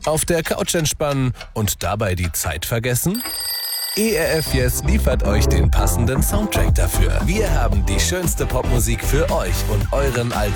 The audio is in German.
Auf der Couch entspannen und dabei die Zeit vergessen? ERF Yes liefert euch den passenden Soundtrack dafür. Wir haben die schönste Popmusik für euch und euren Alltag